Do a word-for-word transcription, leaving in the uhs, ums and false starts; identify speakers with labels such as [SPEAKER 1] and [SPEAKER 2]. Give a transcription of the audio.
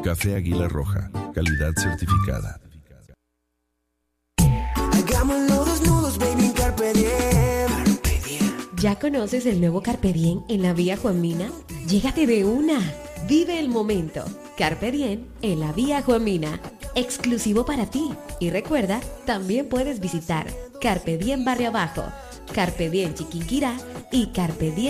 [SPEAKER 1] Café Águila Roja, calidad certificada.
[SPEAKER 2] Hagámoslo desnudos, baby, carpe diem.
[SPEAKER 3] ¿Ya conoces el nuevo Carpe Diem en la vía Juan Mina? Llégate de una. Vive el momento. Carpe Diem en la vía Juan Mina. Exclusivo para ti. Y recuerda, también puedes visitar Carpe Diem Barrio Abajo, Carpe Diem Chiquinquirá y Carpe Diem